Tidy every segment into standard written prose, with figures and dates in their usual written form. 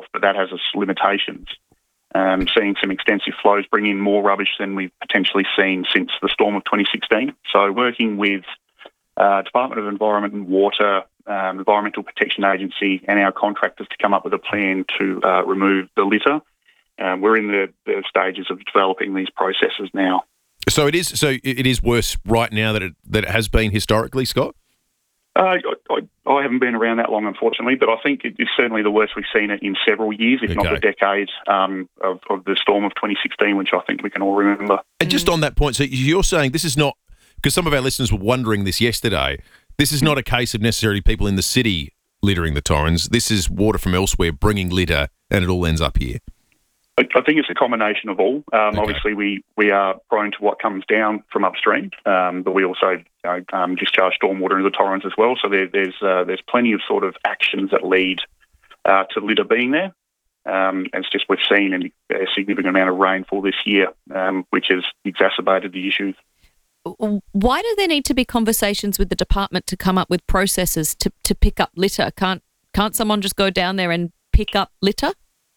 itself, but that has its limitations. Seeing some extensive flows bring in more rubbish than we've potentially seen since the storm of 2016. So working with Department of Environment and Water, Environmental Protection Agency and our contractors to come up with a plan to remove the litter. We're in the stages of developing these processes now. So it is worse right now than it has been historically, Scott? I haven't been around that long, unfortunately, but I think it is certainly the worst we've seen it in several years, if not the decade of the storm of 2016, which I think we can all remember. And just on that point, so you're saying this is not, because some of our listeners were wondering this yesterday, this is not a case of necessarily people in the city littering the Torrens. This is water from elsewhere bringing litter, and it all ends up here. I think it's a combination of all. Obviously, we are prone to what comes down from upstream, but we also discharge stormwater into the Torrens as well. So there's plenty of sort of actions that lead to litter being there. It's just we've seen a significant amount of rainfall this year, which has exacerbated the issues. Why do there need to be conversations with the department to come up with processes to pick up litter? Can't someone just go down there and pick up litter?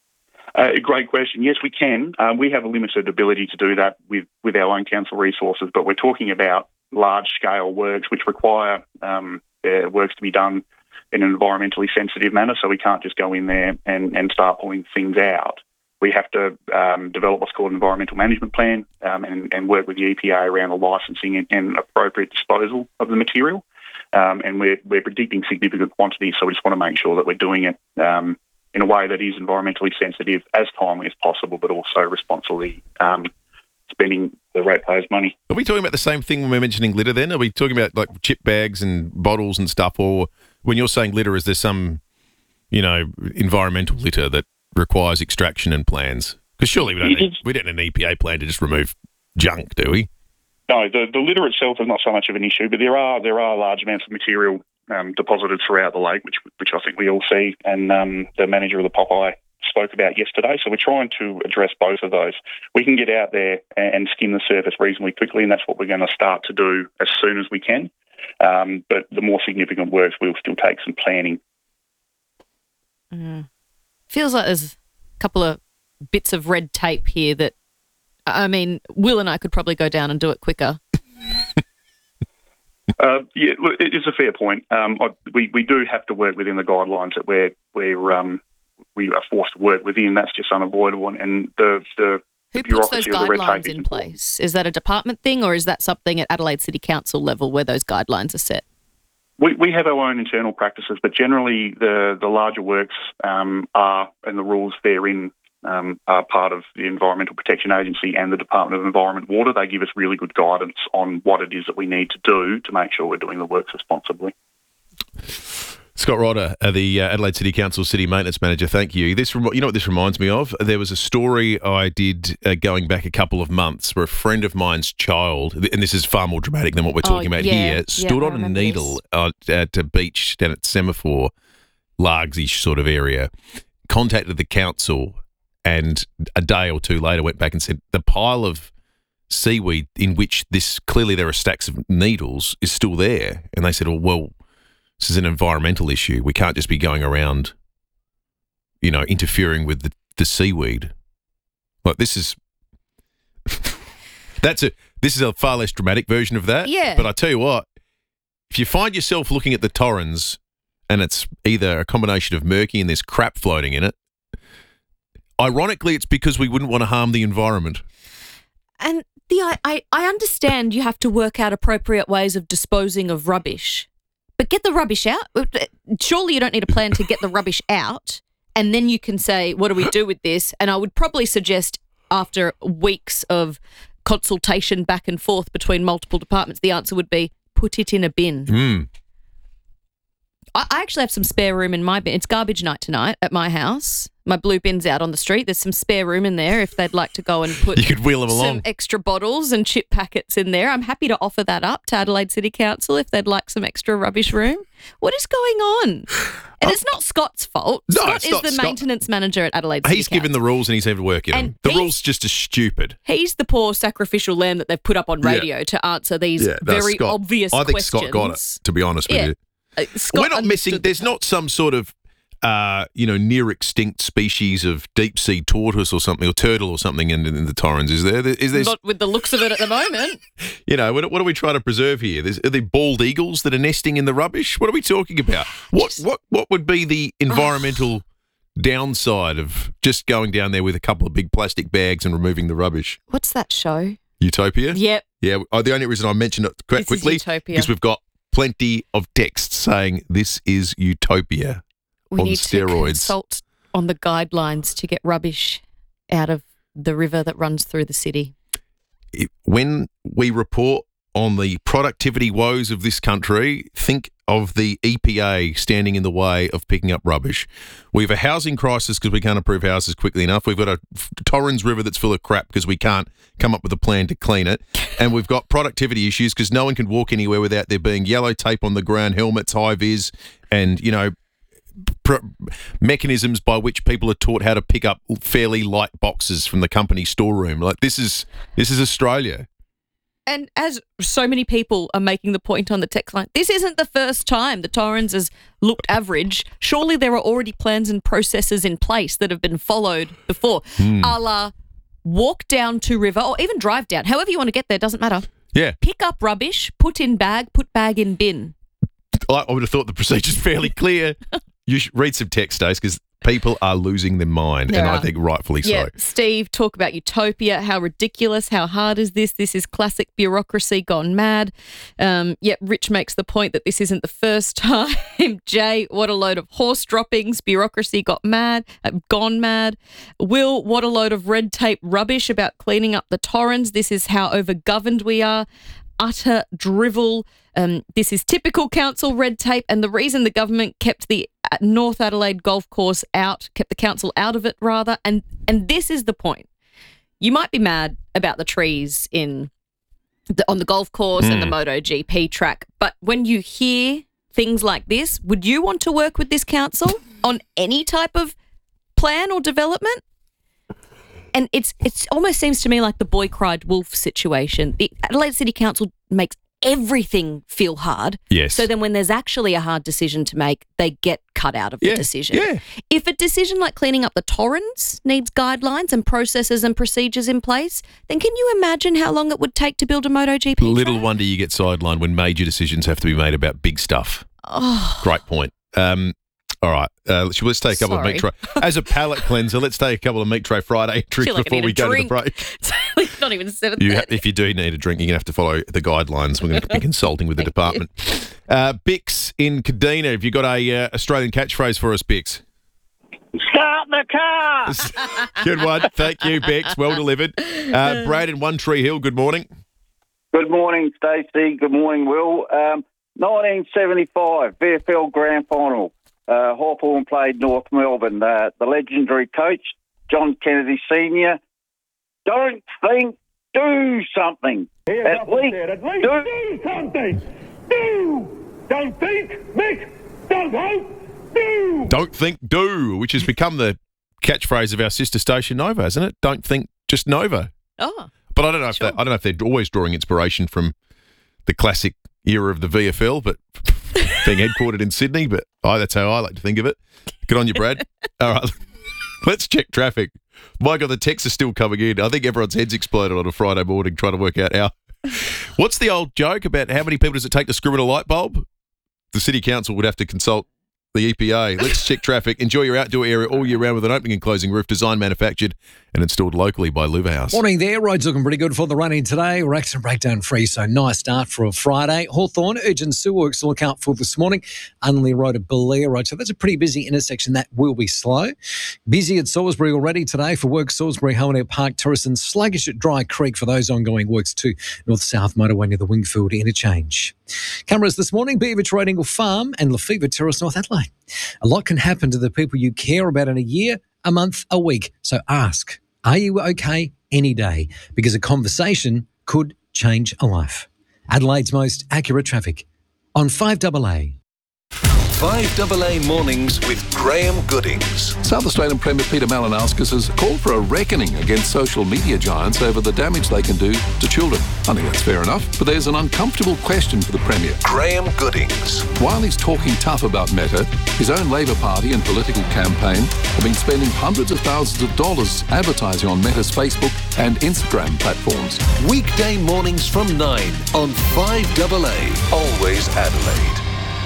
Great question. Yes, we can. We have a limited ability to do that with our own council resources, but we're talking about large-scale works which require works to be done in an environmentally sensitive manner, so we can't just go in there and start pulling things out. We have to develop what's called an environmental management plan and work with the EPA around the licensing and appropriate disposal of the material. And we're predicting significant quantities, so we just want to make sure that we're doing it in a way that is environmentally sensitive, as timely as possible, but also responsibly spending the ratepayers' money. Are we talking about the same thing when we're mentioning litter then? Are we talking about like chip bags and bottles and stuff? Or when you're saying litter, is there some, environmental litter that requires extraction and plans? Because surely we don't need an EPA plan to just remove junk, do we? No, the litter itself is not so much of an issue, but there are large amounts of material deposited throughout the lake, which I think we all see, and the manager of the Popeye spoke about yesterday. So we're trying to address both of those. We can get out there and skim the surface reasonably quickly, and that's what we're going to start to do as soon as we can. But the more significant works will still take some planning. Feels like there's a couple of bits of red tape here that, Will and I could probably go down and do it quicker. Look, it is a fair point. We do have to work within the guidelines that we are forced to work within. That's just unavoidable. And the Who puts those guidelines in place? Is that a department thing, or is that something at Adelaide City Council level where those guidelines are set? We have our own internal practices, but generally the larger works are, and the rules therein are part of the Environmental Protection Agency and the Department of Environment and Water. They give us really good guidance on what it is that we need to do to make sure we're doing the works responsibly. Scott Rodder, the Adelaide City Council City Maintenance Manager, thank you. You know what this reminds me of? There was a story I did going back a couple of months where a friend of mine's child, and this is far more dramatic than what we're talking about here, stood on a needle at a beach down at Semaphore, Largs-ish sort of area, contacted the council, and a day or two later went back and said the pile of seaweed in which clearly there are stacks of needles is still there. And they said, well, this is an environmental issue. We can't just be going around, interfering with the seaweed. Like this is this is a far less dramatic version of that. Yeah. But I tell you what, if you find yourself looking at the Torrens and it's either a combination of murky and there's crap floating in it, ironically, it's because we wouldn't want to harm the environment. And I understand you have to work out appropriate ways of disposing of rubbish. But get the rubbish out. Surely you don't need a plan to get the rubbish out, and then you can say, what do we do with this? And I would probably suggest after weeks of consultation back and forth between multiple departments, the answer would be put it in a bin. I actually have some spare room in my bin. It's garbage night tonight at my house. My blue bin's out on the street. There's some spare room in there if they'd like to go and put you could wheel them along. Some extra bottles and chip packets in there. I'm happy to offer that up to Adelaide City Council if they'd like some extra rubbish room. What is going on? And it's not Scott's fault. No, Scott is the maintenance manager at Adelaide City He's Council. given the rules and he's having to work in them. The rules just are stupid. He's the poor sacrificial lamb that they've put up on radio to answer these very obvious questions. I think Scott got it, to be honest with you. Scott We're not missing. There's not some sort of near extinct species of deep sea tortoise or something, or turtle or something in the Torrens? Is there? Not with the looks of it at the moment. What are we trying to preserve here? Are there bald eagles that are nesting in the rubbish? What are we talking about? What would be the environmental downside of just going down there with a couple of big plastic bags and removing the rubbish? What's that show? Utopia? Yep. Yeah. The only reason I mentioned it quickly is because we've got plenty of texts saying this is utopia. We on need steroids. to consult on the guidelines to get rubbish out of the river that runs through the city. When we report on the productivity woes of this country, think of the EPA standing in the way of picking up rubbish. We have a housing crisis because we can't approve houses quickly enough. We've got a Torrens River that's full of crap because we can't come up with a plan to clean it. And we've got productivity issues because no one can walk anywhere without there being yellow tape on the ground, helmets, high-vis, and, mechanisms by which people are taught how to pick up fairly light boxes from the company storeroom. Like, this is Australia. And as so many people are making the point on the text line, this isn't the first time the Torrens has looked average. Surely there are already plans and processes in place that have been followed before. A la walk down to river or even drive down. However you want to get there, doesn't matter. Yeah. Pick up rubbish, put in bag, put bag in bin. I would have thought the procedure's fairly clear. You should read some text, Stace, because people are losing their mind, I think rightfully so. Steve, talk about utopia. How ridiculous. How hard is this? This is classic bureaucracy gone mad. Rich makes the point that this isn't the first time. Jay, what a load of horse droppings. Bureaucracy gone mad. Will, what a load of red tape rubbish about cleaning up the Torrens. This is how overgoverned we are. Utter drivel. This is typical council red tape, and the reason the government kept the North Adelaide golf course kept the council out of it rather, and this is the point. You might be mad about the trees on the golf course and the MotoGP track, but when you hear things like this, would you want to work with this council on any type of plan or development? And it almost seems to me like the boy cried wolf situation. The Adelaide City Council makes everything feel hard. Yes. So then when there's actually a hard decision to make, they get cut out of the decision. Yeah. If a decision like cleaning up the Torrens needs guidelines and processes and procedures in place, then can you imagine how long it would take to build a MotoGP track? Little wonder you get sidelined when major decisions have to be made about big stuff. Oh. Great point. All right, let's take a couple of meat tray. As a palate cleanser, let's take a couple of meat tray Friday entries before we go to the break. It's not even 7:30. If you do need a drink, you're going to have to follow the guidelines. We're going to be consulting with the department. Bix in Kadina, have you got a Australian catchphrase for us, Bix? Start the car! Good one. Thank you, Bix. Well delivered. Brad in One Tree Hill, good morning. Good morning, Stacey. Good morning, Will. 1975, VFL Grand Final. Hawthorn played North Melbourne. The legendary coach, John Kennedy Sr. Don't think, do something. At least do something. Do. Don't think, Mick. Don't hope, do. Don't think, do, which has become the catchphrase of our sister station Nova, hasn't it? Don't think, just Nova. Oh. But I don't know if they're always drawing inspiration from the classic era of the VFL, but being headquartered in Sydney, but that's how I like to think of it. Good on you, Brad. All right, let's check traffic. My God, the texts are still coming in. I think everyone's head's exploded on a Friday morning trying to work out how. What's the old joke about how many people does it take to screw in a light bulb? The City Council would have to consult the EPA. Let's check traffic. Enjoy your outdoor area all year round with an opening and closing roof designed, manufactured and installed locally by Luva House. Morning there. Roads looking pretty good for the run-in today. We're accident breakdown free, so nice start for a Friday. Hawthorn, urgent sewer works to look out for this morning. Unley Road to Belair Road. So that's a pretty busy intersection. That will be slow. Busy at Salisbury already today for work. Salisbury, Honeydale Park, Terrace and sluggish at Dry Creek for those ongoing works too. North-south motorway near the Wingfield interchange. Cameras this morning, Beaver Triangle Farm and Lefevre Terrace, North Adelaide. A lot can happen to the people you care about in a year, a month, a week. So ask, are you okay any day? Because a conversation could change a life. Adelaide's most accurate traffic on 5AA. 5AA Mornings with Graham Goodings. South Australian Premier Peter Malinauskas has called for a reckoning against social media giants over the damage they can do to children. I think that's fair enough, but there's an uncomfortable question for the Premier. Graham Goodings. While he's talking tough about Meta, his own Labor Party and political campaign have been spending hundreds of thousands of dollars advertising on Meta's Facebook and Instagram platforms. Weekday mornings from 9 on 5AA. Always Adelaide.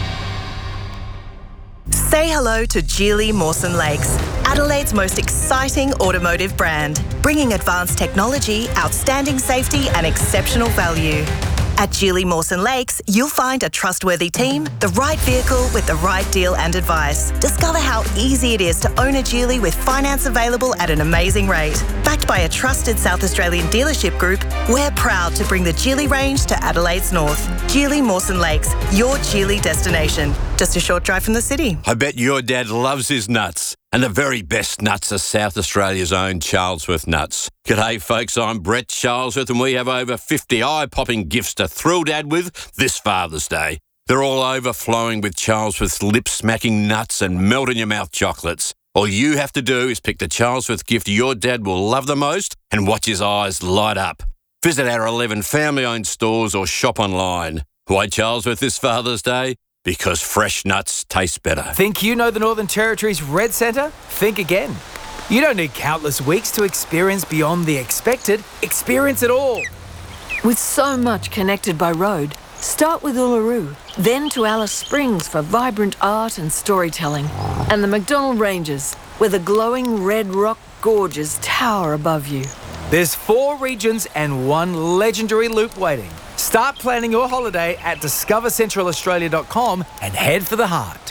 Say hello to Geely Mawson Lakes, Adelaide's most exciting automotive brand, bringing advanced technology, outstanding safety and exceptional value. At Geely Mawson Lakes, you'll find a trustworthy team, the right vehicle with the right deal and advice. Discover how easy it is to own a Geely with finance available at an amazing rate. Backed by a trusted South Australian dealership group, we're proud to bring the Geely range to Adelaide's north. Geely Mawson Lakes, your Geely destination. Just a short drive from the city. I bet your dad loves his nuts. And the very best nuts are South Australia's own Charlesworth nuts. G'day folks, I'm Brett Charlesworth and we have over 50 eye-popping gifts to thrill Dad with this Father's Day. They're all overflowing with Charlesworth's lip-smacking nuts and melt-in-your-mouth chocolates. All you have to do is pick the Charlesworth gift your dad will love the most and watch his eyes light up. Visit our 11 family-owned stores or shop online. Why Charlesworth this Father's Day? Because fresh nuts taste better. Think you know the Northern Territory's Red Centre? Think again. You don't need countless weeks to experience beyond the expected. Experience it all. With so much connected by road, start with Uluru, then to Alice Springs for vibrant art and storytelling, and the McDonnell Ranges, where the glowing red rock gorges tower above you. There's 4 regions and 1 legendary loop waiting. Start planning your holiday at discovercentralaustralia.com and head for the heart.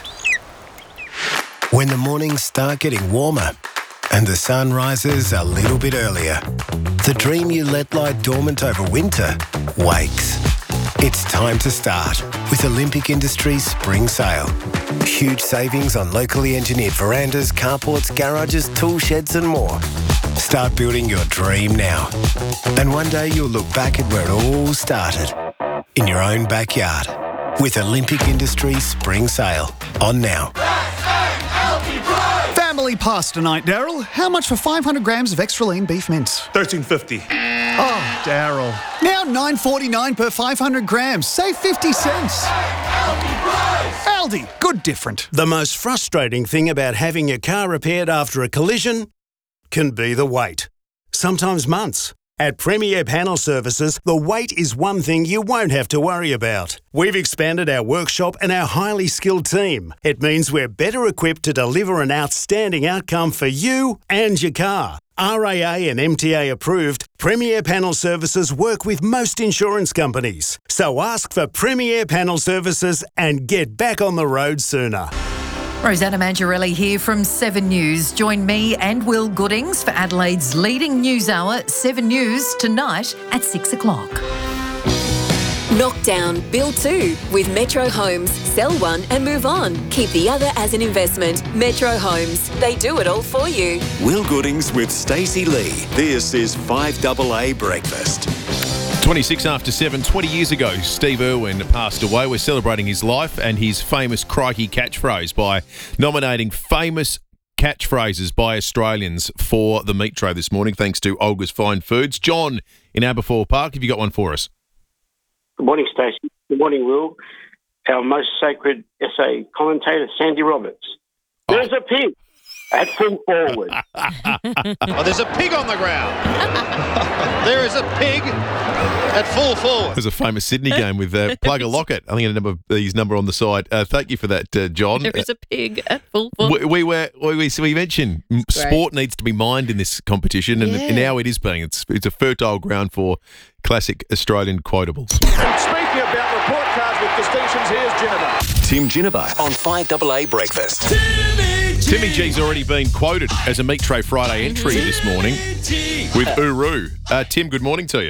When the mornings start getting warmer and the sun rises a little bit earlier, the dream you let lie dormant over winter wakes. It's time to start with Olympic Industries Spring Sale. Huge savings on locally engineered verandas, carports, garages, tool sheds and more. Start building your dream now. And one day you'll look back at where it all started. In your own backyard. With Olympic Industries Spring Sale. On now. Family pass tonight, Daryl. How much for 500 grams of extra lean beef mince? $13.50. Oh, Daryl. Now $9.49 per 500 grams. Save 50 cents. Aldi. Good different. The most frustrating thing about having your car repaired after a collision can be the wait. Sometimes months. At Premier Panel Services, the wait is one thing you won't have to worry about. We've expanded our workshop and our highly skilled team. It means we're better equipped to deliver an outstanding outcome for you and your car. RAA and MTA approved, Premier Panel Services work with most insurance companies. So ask for Premier Panel Services and get back on the road sooner. Rosanna Mangiarelli here from 7 News. Join me and Will Goodings for Adelaide's leading news hour, 7 News, tonight at 6 o'clock. Knock down, build 2 with Metro Homes. Sell one and move on. Keep the other as an investment. Metro Homes. They do it all for you. Will Goodings with Stacey Lee. This is 5AA Breakfast. 26 after 7, 20 years ago, Steve Irwin passed away. We're celebrating his life and his famous crikey catchphrase by nominating famous catchphrases by Australians for the Meat Tray this morning, thanks to Olga's Fine Foods. John in Aberfoyle Park, have you got one for us? Good morning, Stacey. Good morning, Will. Our most sacred essay commentator, Sandy Roberts. There's a pig at full forward. Oh, there's a pig on the ground. There is a pig at full forward. There's a famous Sydney game with Plugger Lockett. I think his number on the side. Thank you for that, John. There is a pig at full forward. We mentioned sport needs to be mined in this competition, and now it is being. It's a fertile ground for classic Australian quotables. Speaking about report cards with distinctions, here's Ginnivan. Tim Ginnivan on 5AA Breakfast. Timmy G's already been quoted as a Meat Tray Friday entry this morning with Uru. Tim, good morning to you.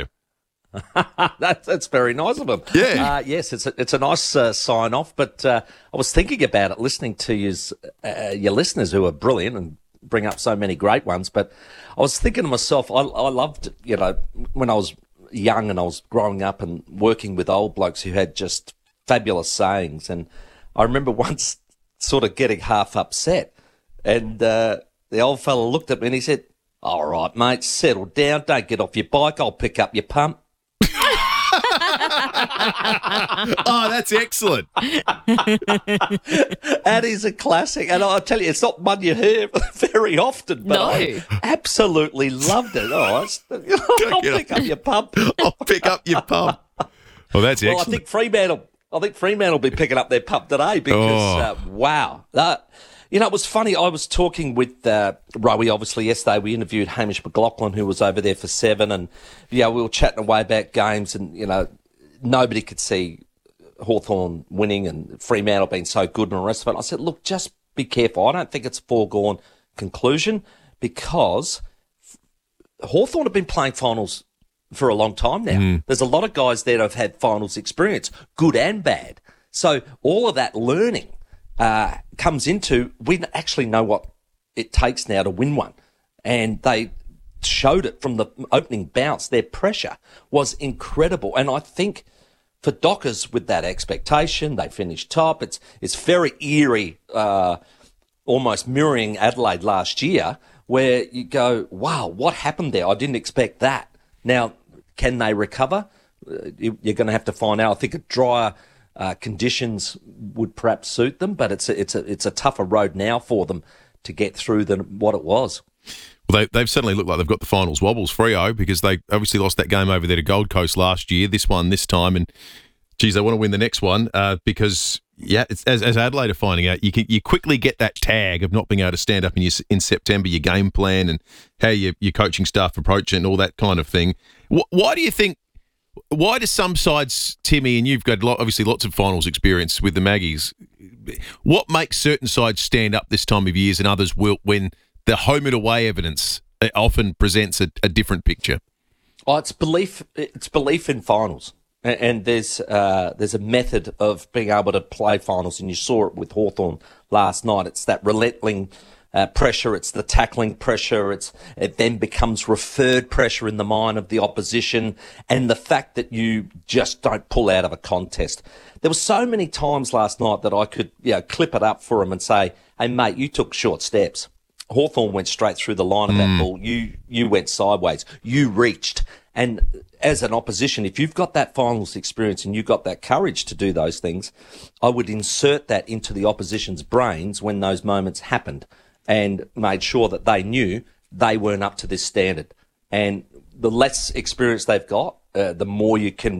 That's very nice of him. Yeah. Yes, it's a nice sign off. But I was thinking about it, listening to your listeners who are brilliant and bring up so many great ones. But I was thinking to myself, I loved, when I was young and I was growing up and working with old blokes who had just fabulous sayings. And I remember once sort of getting half upset. And the old fella looked at me and he said, "All right, mate, settle down. Don't get off your bike. I'll pick up your pump." Oh, that's excellent. That is a classic. And I'll tell you, it's not one you hear very often, but I absolutely loved it. Oh, I'll pick up your pump. I'll pick up your pump. Well, that's excellent. Well, I think Fremantle will be picking up their pump today because, wow. It was funny. I was talking with Rowie, obviously, yesterday. We interviewed Hamish McLaughlin, who was over there for 7, and, we were chatting away about games, and, nobody could see Hawthorn winning and Fremantle being so good and the rest of it. I said, look, just be careful. I don't think it's a foregone conclusion because Hawthorn have been playing finals for a long time now. There's a lot of guys there that have had finals experience, good and bad. So all of that learning comes into, we actually know what it takes now to win one. And they showed it from the opening bounce. Their pressure was incredible. And I think for Dockers, with that expectation, they finished top. It's very eerie, almost mirroring Adelaide last year, where you go, wow, what happened there? I didn't expect that. Now, can they recover? You're going to have to find out. I think a drier conditions would perhaps suit them, but it's a tougher road now for them to get through than what it was. Well, they've certainly looked like they've got the finals wobbles, Freo, because they obviously lost that game over there to Gold Coast last year. This one this time, and geez, they want to win the next one because it's, as Adelaide are finding out, you quickly get that tag of not being able to stand up in September, your game plan and how your coaching staff approach it and all that kind of thing. Why do you think? Why do some sides, Timmy, and you've got obviously lots of finals experience with the Maggies, what makes certain sides stand up this time of years and others will when the home and away evidence often presents a different picture? Oh, it's belief in finals. And there's a method of being able to play finals, and you saw it with Hawthorn last night. It's that relentless pressure, it's the tackling pressure, it then becomes referred pressure in the mind of the opposition, and the fact that you just don't pull out of a contest. There were so many times last night that I could clip it up for him and say, "Hey mate, you took short steps. Hawthorn went straight through the line of that ball. You went sideways. You reached." And as an opposition, if you've got that finals experience and you've got that courage to do those things, I would insert that into the opposition's brains when those moments happened and made sure that they knew they weren't up to this standard. And the less experience they've got, the more you can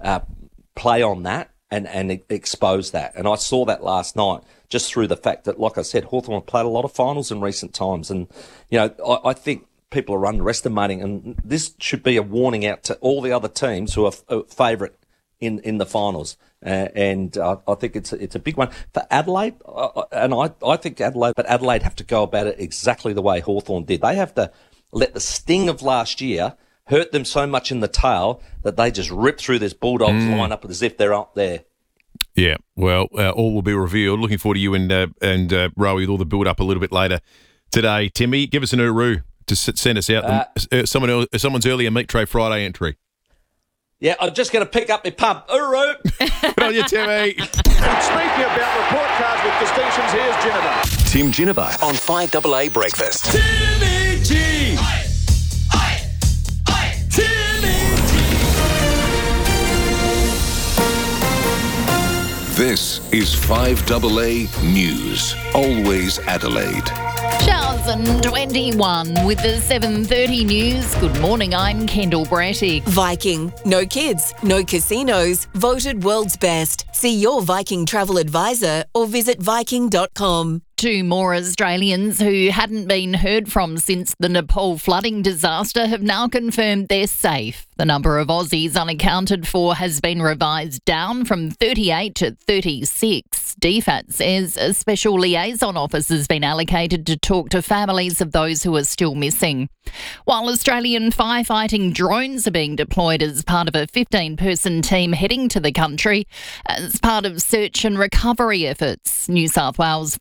play on that and expose that. And I saw that last night just through the fact that, like I said, Hawthorn played a lot of finals in recent times. And, I think people are underestimating, and this should be a warning out to all the other teams who are favourite in the finals. And I think it's a big one. For Adelaide, and I think Adelaide have to go about it exactly the way Hawthorn did. They have to let the sting of last year hurt them so much in the tail that they just rip through this Bulldogs lineup as if they're up there. Yeah, well, all will be revealed. Looking forward to you and Rowie with all the build-up a little bit later today. Timmy, give us an Uru to send us out someone's earlier Meat Tray Friday entry. Yeah, I'm just going to pick up my pump. Uru! Good on you, Timmy. And speaking about report cards with distinctions, here's Ginnivan. Tim Ginnivan on 5AA Breakfast. Timmy G! This is 5AA News. Always Adelaide. Showers and 21 with the 7:30 news. Good morning, I'm Kendall Brattick. Viking. No kids, no casinos. Voted world's best. See your Viking travel advisor or visit Viking.com. 2 more Australians who hadn't been heard from since the Nepal flooding disaster have now confirmed they're safe. The number of Aussies unaccounted for has been revised down from 38 to 36. DFAT says a special liaison officer has been allocated to talk to families of those who are still missing. While Australian firefighting drones are being deployed as part of a 15-person team heading to the country as part of search and recovery efforts, New South Wales Fire and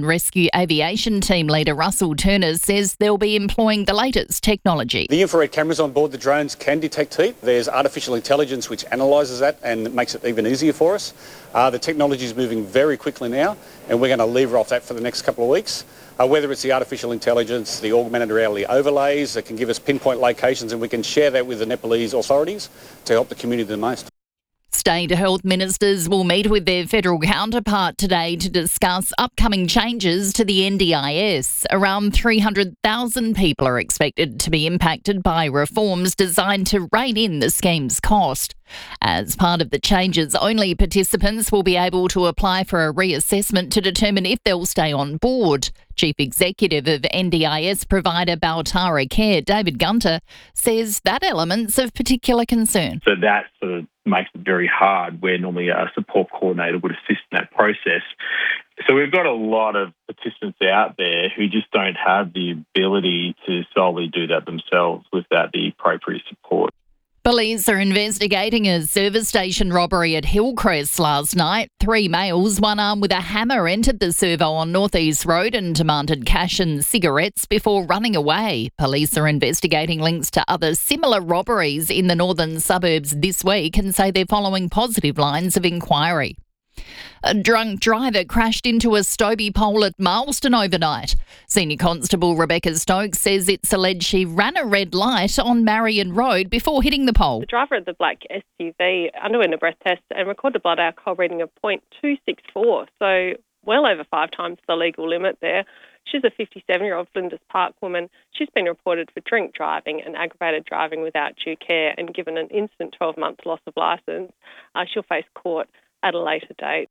Rescue Aviation Team leader Russell Turner says they'll be employing the latest technology. The infrared cameras on board the drones can detect heat. There's artificial intelligence which analyses that and makes it even easier for us. The technology is moving very quickly now, and we're going to lever off that for the next couple of weeks. Whether it's the artificial intelligence, the augmented reality overlays that can give us pinpoint locations, and we can share that with the Nepalese authorities to help the community the most. State health ministers will meet with their federal counterpart today to discuss upcoming changes to the NDIS. Around 300,000 people are expected to be impacted by reforms designed to rein in the scheme's cost. As part of the changes, only participants will be able to apply for a reassessment to determine if they'll stay on board. Chief Executive of NDIS provider Baltara Care, David Gunter, says that element's of particular concern. So that sort of makes it very hard, where normally a support coordinator would assist in that process. So we've got a lot of participants out there who just don't have the ability to solely do that themselves without the appropriate support. Police are investigating a service station robbery at Hillcrest last night. 3 males, one armed with a hammer, entered the servo on North East Road and demanded cash and cigarettes before running away. Police are investigating links to other similar robberies in the northern suburbs this week and say they're following positive lines of inquiry. A drunk driver crashed into a Stobie pole at Marsden overnight. Senior Constable Rebecca Stokes says it's alleged she ran a red light on Marion Road before hitting the pole. The driver of the black SUV underwent a breath test and recorded blood alcohol reading of 0.264, so well over 5 times the legal limit there. She's a 57-year-old Flinders Park woman. She's been reported for drink driving and aggravated driving without due care and given an instant 12-month loss of licence. She'll face court at a later date.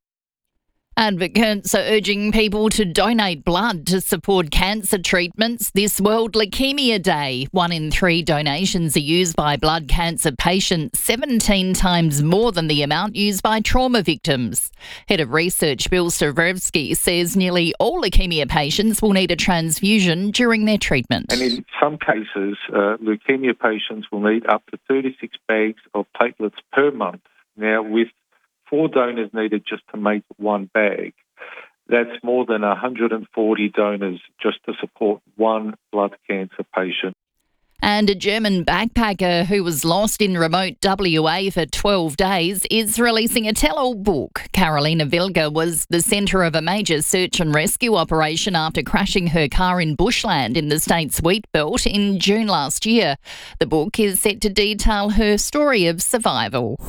Advocates are urging people to donate blood to support cancer treatments this World Leukaemia Day. 1 in 3 donations are used by blood cancer patients, 17 times more than the amount used by trauma victims. Head of Research Bill Stavrevsky says nearly all leukaemia patients will need a transfusion during their treatment. And in some cases, leukaemia patients will need up to 36 bags of platelets per month. Now, with 4 donors needed just to make 1 bag, that's more than 140 donors just to support 1 blood cancer patient. And a German backpacker who was lost in remote WA for 12 days is releasing a tell-all book. Carolina Vilga was the centre of a major search and rescue operation after crashing her car in bushland in the state's wheat belt in June last year. The book is set to detail her story of survival.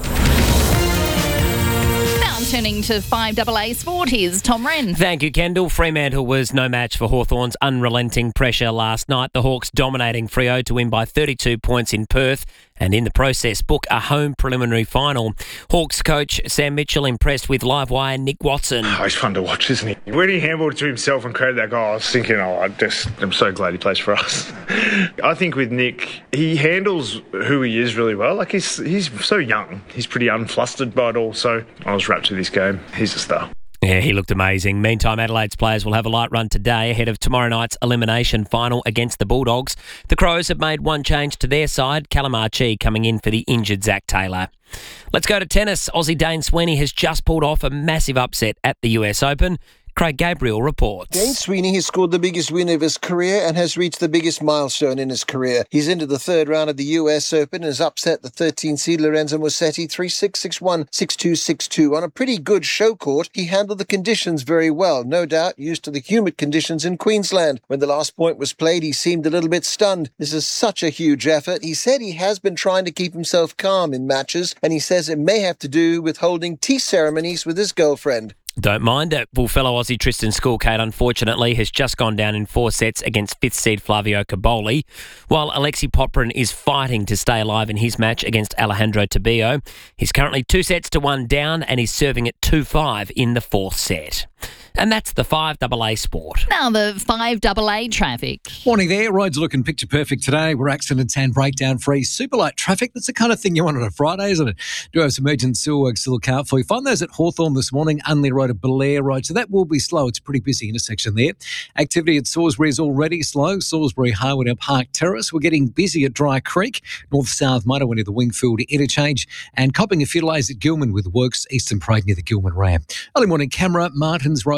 Turning to 5AA Sport, here's Tom Wren. Thank you, Kendall. Fremantle was no match for Hawthorn's unrelenting pressure last night. The Hawks dominating Freo to win by 32 points in Perth and in the process book a home preliminary final. Hawks coach Sam Mitchell impressed with Livewire Nick Watson. Oh, he's fun to watch, isn't he? When he handballed to himself and created that goal, I was thinking, I'm so glad he plays for us. I think with Nick, he handles who he is really well. Like, he's so young. He's pretty unflustered by it all, so I was wrapped with this game. He's a star. Yeah, he looked amazing. Meantime, Adelaide's players will have a light run today ahead of tomorrow night's elimination final against the Bulldogs. The Crows have made one change to their side, Callum Archie coming in for the injured Zach Taylor. Let's go to tennis. Aussie Dane Sweeney has just pulled off a massive upset at the US Open. Craig Gabriel reports. Dane Sweeney has scored the biggest win of his career and has reached the biggest milestone in his career. He's into the 3rd round of the US Open and has upset the 13-seed Lorenzo Musetti 3-6, 6-1, 6-2, 6-2. On a pretty good show court, he handled the conditions very well, no doubt used to the humid conditions in Queensland. When the last point was played, he seemed a little bit stunned. This is such a huge effort. He said he has been trying to keep himself calm in matches, and he says it may have to do with holding tea ceremonies with his girlfriend. Don't mind it. Well, fellow Aussie Tristan Schoolcate, unfortunately, has just gone down in 4 sets against 5th seed Flavio Caboli, while Alexei Poprin is fighting to stay alive in his match against Alejandro Tabio. He's currently 2-1 down and he's serving at 2-5 in the 4th set. And that's the 5AA Sport. Now the 5AA traffic. Morning there. Roads are looking picture perfect today. We're accidents and breakdown free. Super light traffic. That's the kind of thing you want on a Friday, isn't it? Do have some urgent sewer works to look out for. You find those at Hawthorn this morning, Unley Road to Belair Road. So that will be slow. It's a pretty busy intersection there. Activity at Salisbury is already slow. Salisbury Highway to Park Terrace. We're getting busy at Dry Creek. North-south motorway near the Wingfield interchange. And copping a few delays at Gilman with works Eastern Parade near the Gilman Ram. Early morning camera, Martins Road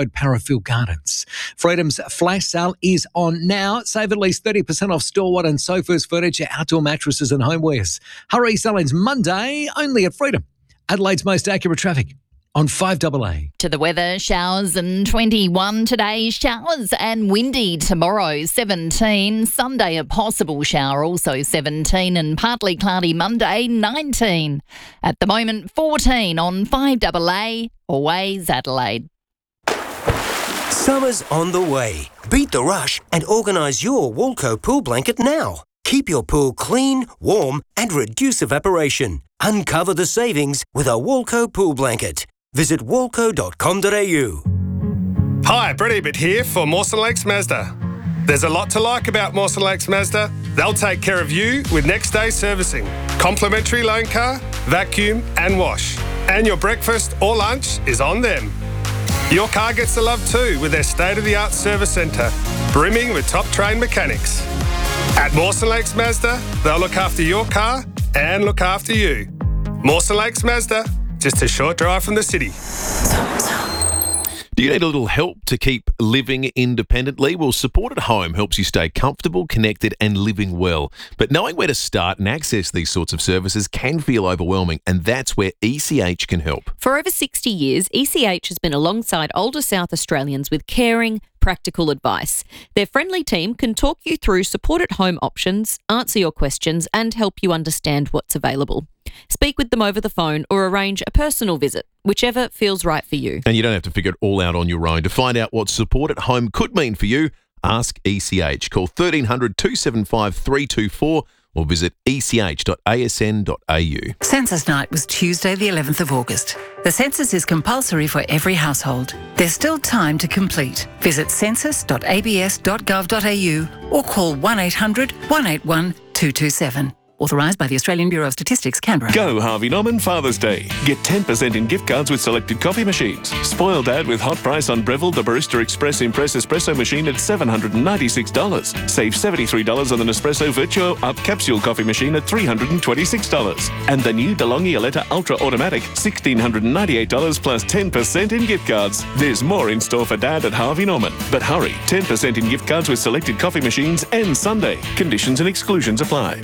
Road, Parafield Gardens. Freedom's flash sale is on now. Save at least 30% off store-wide and sofas, furniture, outdoor mattresses and homewares. Hurry, selling's Monday, only at Freedom. Adelaide's most accurate traffic on 5AA. To the weather, showers and 21 today, showers and windy tomorrow, 17. Sunday, a possible shower, also 17, and partly cloudy Monday, 19. At the moment, 14 on 5AA, always Adelaide. Summer's on the way. Beat the rush and organise your Walco pool blanket now. Keep your pool clean, warm and reduce evaporation. Uncover the savings with a Walco pool blanket. Visit walco.com.au. Hi, Brett Ebert here for Mawson Lakes Mazda. There's a lot to like about Mawson Lakes Mazda. They'll take care of you with next day servicing, complimentary loan car, vacuum and wash. And your breakfast or lunch is on them. Your car gets the love too with their state-of-the-art service centre, brimming with top-trained mechanics. At Mawson Lakes Mazda, they'll look after your car and look after you. Mawson Lakes Mazda, just a short drive from the city. Do you need a little help to keep living independently? Well, Support at Home helps you stay comfortable, connected and living well. But knowing where to start and access these sorts of services can feel overwhelming, and that's where ECH can help. For over 60 years, ECH has been alongside older South Australians with caring, practical advice. Their friendly team can talk you through support at home options, answer your questions and help you understand what's available. Speak with them over the phone or arrange a personal visit, whichever feels right for you. And you don't have to figure it all out on your own. To find out what support at home could mean for you, ask ECH. Call 1300 275 324 or visit ech.asn.au. Census night was Tuesday the 11th of August. The census is compulsory for every household. There's still time to complete. Visit census.abs.gov.au or call 1800 181 227. Authorised by the Australian Bureau of Statistics, Canberra. Go Harvey Norman Father's Day. Get 10% in gift cards with selected coffee machines. Spoil Dad with hot price on Breville the Barista Express Impress Espresso machine at $796. Save $73 on the Nespresso Virtuo Up Capsule coffee machine at $326. And the new DeLonghi Aletta Ultra Automatic, $1,698 plus 10% in gift cards. There's more in store for Dad at Harvey Norman. But hurry, 10% in gift cards with selected coffee machines and Sunday. Conditions and exclusions apply.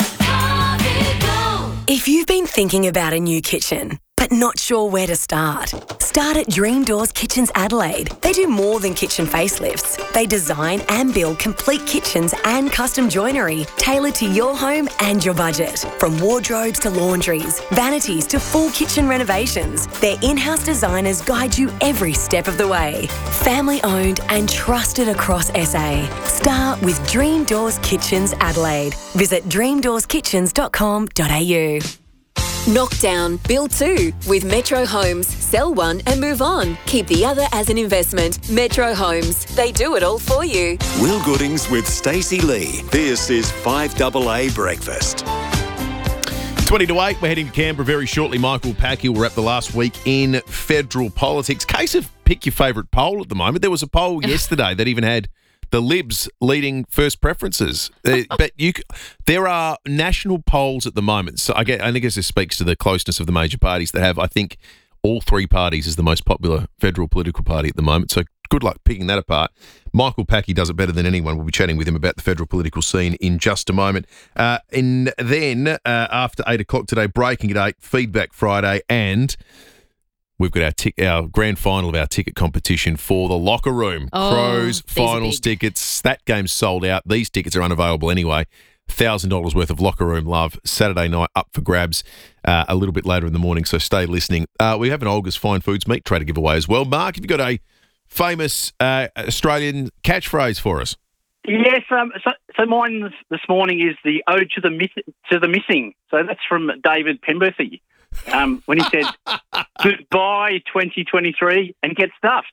If you've been thinking about a new kitchen, but not sure where to start, start at Dream Doors Kitchens Adelaide. They do more than kitchen facelifts. They design and build complete kitchens and custom joinery tailored to your home and your budget. From wardrobes to laundries, vanities to full kitchen renovations, their in-house designers guide you every step of the way. Family owned and trusted across SA. Start with Dream Doors Kitchens Adelaide. Visit dreamdoorskitchens.com.au. Knock down, build two with Metro Homes. Sell one and move on. Keep the other as an investment. Metro Homes. They do it all for you. Will Goodings with Stacey Lee. This is 5AA Breakfast. 20 to 8, we're heading to Canberra very shortly. Michael Packy will wrap the last week in federal politics. Case of pick your favourite poll at the moment. There was a poll yesterday that even had the Libs leading first preferences. But there are national polls at the moment. So I guess this speaks to the closeness of the major parties that have, I think, all three parties as the most popular federal political party at the moment. So good luck picking that apart. Michael Packy does it better than anyone. We'll be chatting with him about the federal political scene in just a moment. And then after 8 o'clock today, breaking at 8, Feedback Friday, and we've got our grand final of our ticket competition for the Locker Room. Crows finals tickets. That game's sold out. These tickets are unavailable anyway. $1,000 worth of Locker Room love Saturday night up for grabs a little bit later in the morning, so stay listening. We have an Olga's Fine Foods meat tray to give away as well. Mark, have you got a famous Australian catchphrase for us? Yes, so mine this morning is the Ode to the Missing. So that's from David Pemberthy. When he said, "Goodbye 2023 and get stuffed."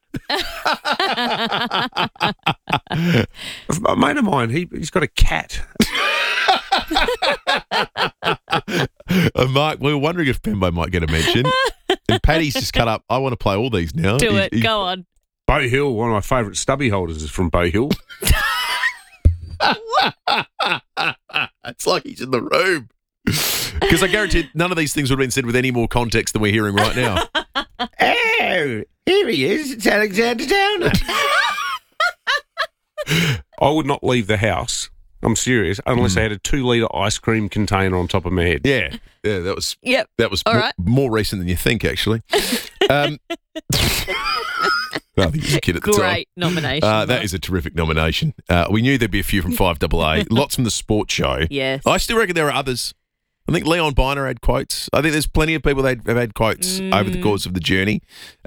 A mate of mine, he's got a cat. Mark, we were wondering if Pembo might get a mention. And Paddy's just cut up. I want to play all these now. Do it. Go on. Bow Hill, one of my favourite stubby holders is from Bow Hill. It's like he's in the room. Because I guarantee none of these things would have been said with any more context than we're hearing right now. Oh, here he is. It's Alexander Downer. I would not leave the house, I'm serious, unless I had a 2-litre ice cream container on top of my head. Yeah, that was Yep. that was All right. more recent than you think, actually. I think he was a kid at the time. Great nomination. That is a terrific nomination. We knew there'd be a few from 5AA, lots from the sports show. Yes. I still reckon there are others. I think Leon Biner had quotes. I think there's plenty of people that have had quotes over the course of the journey.